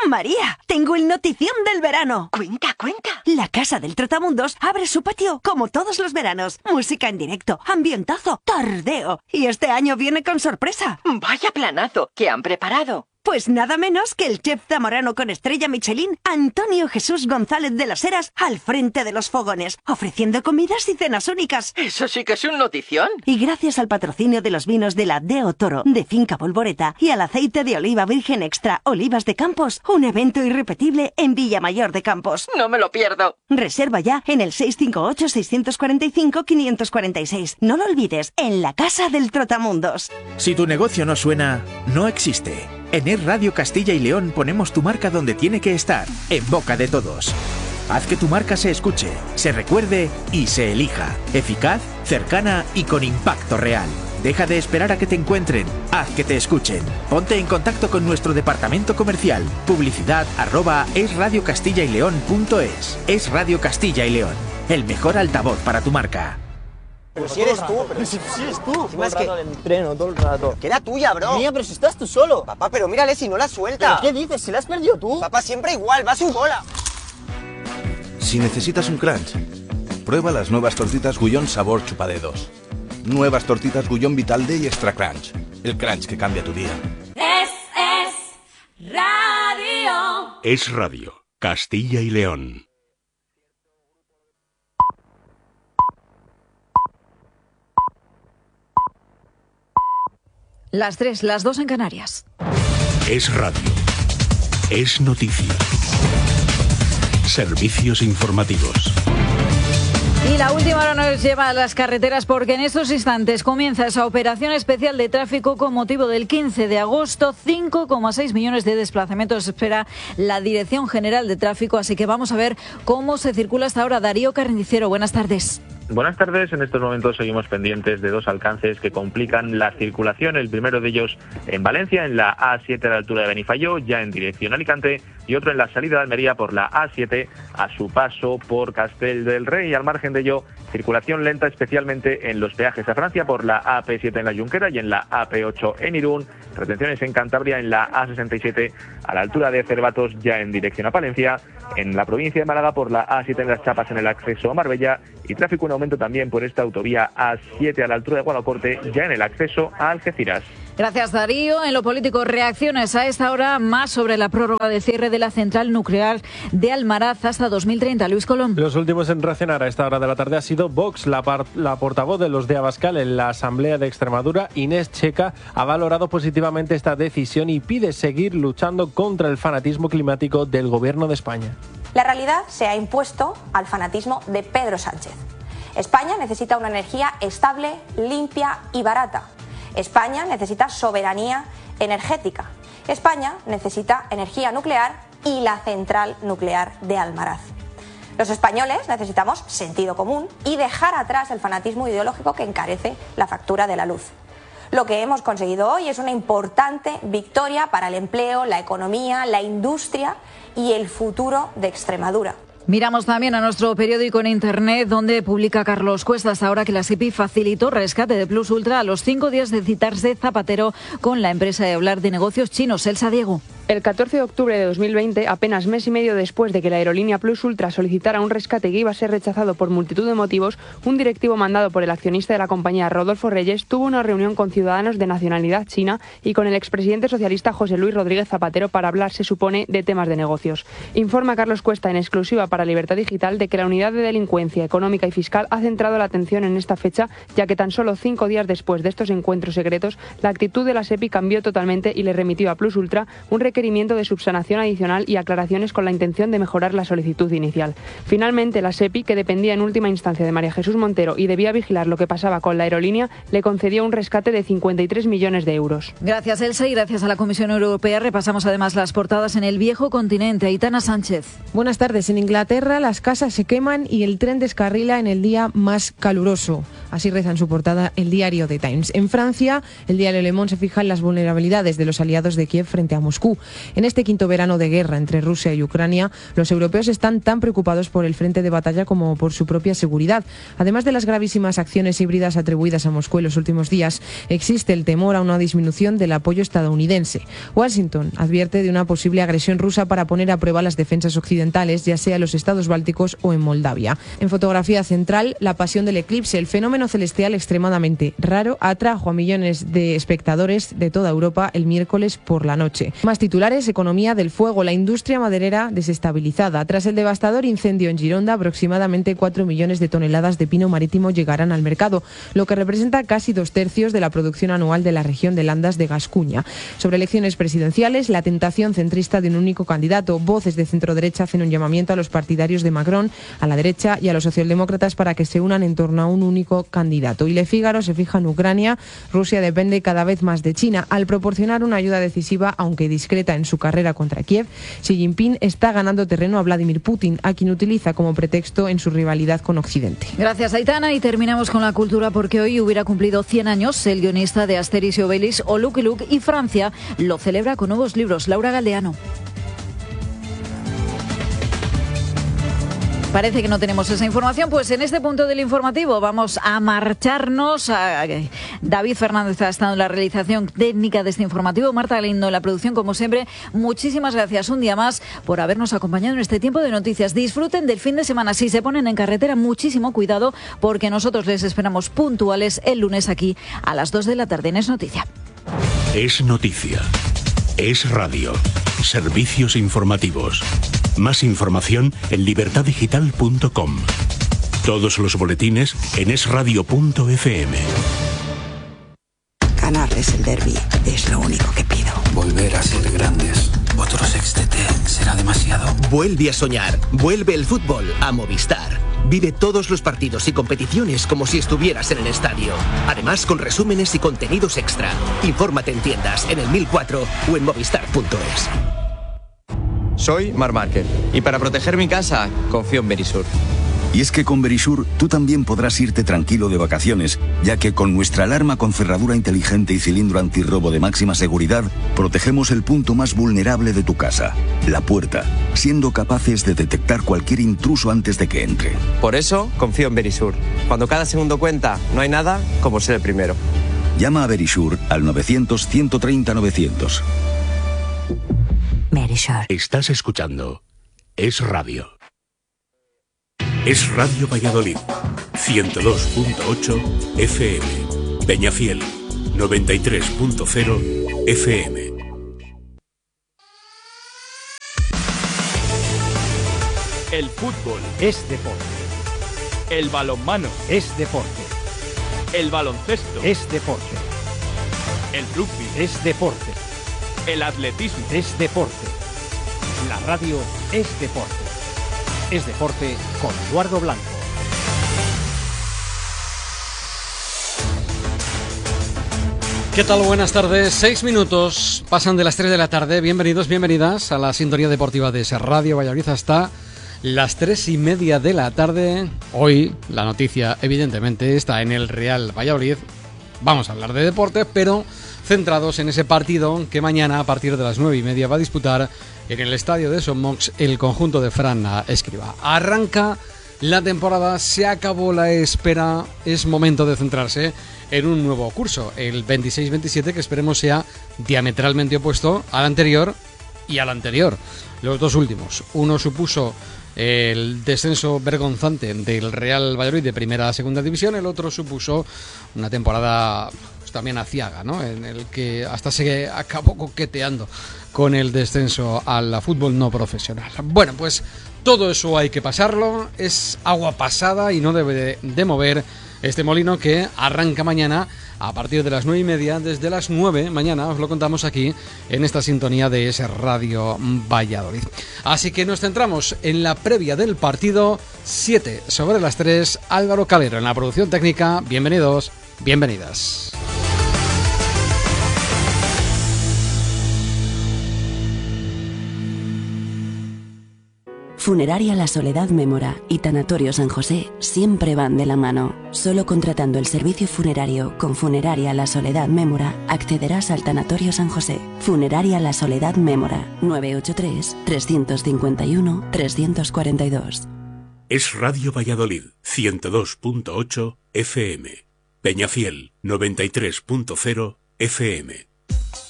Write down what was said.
María, tengo el notición del verano. Cuenta. La Casa del Trotamundos abre su patio como todos los veranos. Música en directo, ambientazo, tardeo. Y este año viene con sorpresa. Vaya planazo que han preparado. Pues nada menos que el chef zamorano con estrella Michelin, Antonio Jesús González de las Heras, al frente de los fogones, ofreciendo comidas y cenas únicas. Eso sí que es un notición. Y gracias al patrocinio de los vinos de la Deo Toro, de Finca Bolboreta, y al aceite de oliva virgen extra Olivas de Campos, un evento irrepetible en Villamayor de Campos. No me lo pierdo. Reserva ya en el 658-645-546. No lo olvides, en la Casa del Trotamundos. Si tu negocio no suena, no existe. En Es Radio Castilla y León ponemos tu marca donde tiene que estar, en boca de todos. Haz que tu marca se escuche, se recuerde y se elija. Eficaz, cercana y con impacto real. Deja de esperar a que te encuentren, haz que te escuchen. Ponte en contacto con nuestro departamento comercial. Publicidad@esradiocastillaileon.es. Es Radio Castilla y León, el mejor altavoz para tu marca. Pero si eres tú, pero si eres tú. Encima es que el entreno todo el rato. Que era tuya, bro. Mía, pero si estás tú solo. Papá, pero mírale si no la suelta. ¿Pero qué dices? Si la has perdido tú. Papá, siempre igual, va a su bola. Si necesitas un crunch, prueba las nuevas tortitas Gullón sabor chupadedos. Nuevas tortitas Gullón Vitalde y Extra Crunch. El crunch que cambia tu día. Es radio. Es Radio Castilla y León. Las 3, las 2 en Canarias. Es radio. Es noticia. Servicios informativos. Y la última hora nos lleva a las carreteras porque en estos instantes comienza esa operación especial de tráfico con motivo del 15 de agosto. 5,6 millones de desplazamientos espera la Dirección General de Tráfico. Así que vamos a ver cómo se circula hasta ahora. Darío Carnicero, buenas tardes. Buenas tardes. En estos momentos seguimos pendientes de dos alcances que complican la circulación. El primero de ellos en Valencia, en la A7 a la altura de Benifayó, ya en dirección Alicante, y otro en la salida de Almería por la A7 a su paso por Castel del Rey. Al margen de ello, circulación lenta especialmente en los peajes a Francia por la AP7 en la Junquera y en la AP8 en Irún. Retenciones en Cantabria en la A67 a la altura de Cervatos, ya en dirección a Palencia. En la provincia de Málaga por la A7 en Las Chapas en el acceso a Marbella. Y tráfico en aumento también por esta autovía A7 a la altura de Guadacorte, ya en el acceso a Algeciras. Gracias, Darío. En lo político, reacciones a esta hora más sobre la prórroga de cierre de la central nuclear de Almaraz hasta 2030. Luis Colón. Los últimos en reaccionar a esta hora de la tarde ha sido Vox. La portavoz de los de Abascal en la Asamblea de Extremadura, Inés Checa, ha valorado positivamente esta decisión y pide seguir luchando contra el fanatismo climático del Gobierno de España. La realidad se ha impuesto al fanatismo de Pedro Sánchez. España necesita una energía estable, limpia y barata. España necesita soberanía energética. España necesita energía nuclear y la central nuclear de Almaraz. Los españoles necesitamos sentido común y dejar atrás el fanatismo ideológico que encarece la factura de la luz. Lo que hemos conseguido hoy es una importante victoria para el empleo, la economía, la industria y el futuro de Extremadura. Miramos también a nuestro periódico en Internet, donde publica Carlos Cuestas ahora que la SEPI facilitó rescate de Plus Ultra a los 5 días de citarse Zapatero con la empresa de hablar de negocios chinos. Elsa Diego. El 14 de octubre de 2020, apenas mes y medio después de que la aerolínea Plus Ultra solicitara un rescate que iba a ser rechazado por multitud de motivos, un directivo mandado por el accionista de la compañía, Rodolfo Reyes, tuvo una reunión con ciudadanos de nacionalidad china y con el expresidente socialista José Luis Rodríguez Zapatero para hablar, se supone, de temas de negocios. Informa Carlos Cuesta en exclusiva para Libertad Digital de que la unidad de delincuencia económica y fiscal ha centrado la atención en esta fecha, ya que tan solo 5 días después de estos encuentros secretos, la actitud de la SEPI cambió totalmente y le remitió a Plus Ultra un requerimiento de subsanación adicional y aclaraciones con la intención de mejorar la solicitud inicial. Finalmente, la SEPI, que dependía en última instancia de María Jesús Montero y debía vigilar lo que pasaba con la aerolínea, le concedió un rescate de 53 millones de euros. Gracias, Elsa, y gracias a la Comisión Europea repasamos además las portadas en el viejo continente. Aitana Sánchez. Buenas tardes. En Inglaterra las casas se queman y el tren descarrila en el día más caluroso. Así reza en su portada el diario The Times. En Francia, el diario Le Monde se fija en las vulnerabilidades de los aliados de Kiev frente a Moscú. En este quinto verano de guerra entre Rusia y Ucrania, los europeos están tan preocupados por el frente de batalla como por su propia seguridad. Además de las gravísimas acciones híbridas atribuidas a Moscú en los últimos días, existe el temor a una disminución del apoyo estadounidense. Washington advierte de una posible agresión rusa para poner a prueba las defensas occidentales, ya sea en los estados bálticos o en Moldavia. En fotografía central, la pasión del eclipse, el fenómeno celestial extremadamente raro, atrajo a millones de espectadores de toda Europa el miércoles por la noche. Más titulares: economía del fuego, la industria maderera desestabilizada. Tras el devastador incendio en Gironda, aproximadamente 4 millones de toneladas de pino marítimo llegarán al mercado, lo que representa casi 2/3 de la producción anual de la región de Landas de Gascuña. Sobre elecciones presidenciales, la tentación centrista de un único candidato. Voces de centro-derecha hacen un llamamiento a los partidarios de Macron, a la derecha y a los socialdemócratas para que se unan en torno a un único candidato. Y Le Figaro se fija en Ucrania. Rusia depende cada vez más de China. Al proporcionar una ayuda decisiva, aunque discreta, en su carrera contra Kiev, Xi Jinping está ganando terreno a Vladimir Putin, a quien utiliza como pretexto en su rivalidad con Occidente. Gracias, Aitana. Y terminamos con la cultura, porque hoy hubiera cumplido 100 años el guionista de Asterix y Obelix o Lucky Luke, y Francia lo celebra con nuevos libros. Laura Galdeano. Parece que no tenemos esa información, pues en este punto del informativo vamos a marcharnos. David Fernández ha estado en la realización técnica de este informativo, Marta Galindo en la producción, como siempre. Muchísimas gracias un día más por habernos acompañado en este tiempo de noticias. Disfruten del fin de semana. Si se ponen en carretera, muchísimo cuidado, porque nosotros les esperamos puntuales el lunes aquí a las 2 de la tarde en Es Noticia. Es Noticia. Es Radio. Servicios informativos. Más información en libertadigital.com. Todos los boletines en esradio.fm. Ganarles el derbi es lo único que pido. Volver a ser grandes. Otro sextete será demasiado. Vuelve a soñar. Vuelve el fútbol a Movistar. Vive todos los partidos y competiciones como si estuvieras en el estadio. Además, con resúmenes y contenidos extra. Infórmate en tiendas, en el 1004 o en movistar.es. Soy Marc Márquez y para proteger mi casa confío en Verisur. Y es que con Verisur tú también podrás irte tranquilo de vacaciones, ya que con nuestra alarma con cerradura inteligente y cilindro antirrobo de máxima seguridad, protegemos el punto más vulnerable de tu casa, la puerta, siendo capaces de detectar cualquier intruso antes de que entre. Por eso confío en Verisur. Cuando cada segundo cuenta, no hay nada como ser el primero. Llama a Verisur al 900-130-900. Verisur. Estás escuchando Es Radio. Es Radio Valladolid, 102.8 FM, Peñafiel, 93.0 FM. El fútbol es deporte. El balonmano es deporte. El baloncesto es deporte. El rugby es deporte. El atletismo es deporte. La radio es deporte. Es deporte con Eduardo Blanco. ¿Qué tal? Buenas tardes. 6 minutos pasan de las 3 de la tarde. Bienvenidos, bienvenidas a la sintonía deportiva de Es Radio Valladolid hasta las 3:30 de la tarde. Hoy la noticia evidentemente está en el Real Valladolid. Vamos a hablar de deporte, pero centrados en ese partido que mañana a partir de las 9:30 va a disputar en el estadio de Son Mox el conjunto de Fran Escribá. Arranca la temporada, se acabó la espera, es momento de centrarse en un nuevo curso, el 26-27, que esperemos sea diametralmente opuesto al anterior y al anterior. Los dos últimos. Uno supuso el descenso vergonzante del Real Valladolid de primera a segunda división, el otro supuso una temporada también aciaga, ¿no? En el que hasta se acabó coqueteando con el descenso al fútbol no profesional. Bueno, pues todo eso hay que pasarlo, es agua pasada y no debe de mover este molino que arranca mañana a partir de las 9:30, desde las 9 mañana os lo contamos aquí en esta sintonía de Es Radio Valladolid. Así que nos centramos en la previa del partido, 7 sobre las 3, Álvaro Calero en la producción técnica. Bienvenidos, bienvenidas. Funeraria La Soledad Mémora y Tanatorio San José siempre van de la mano. Solo contratando el servicio funerario con Funeraria La Soledad Mémora accederás al Tanatorio San José. Funeraria La Soledad Mémora, 983-351-342. Es Radio Valladolid, 102.8 FM. Peñafiel, 93.0 FM.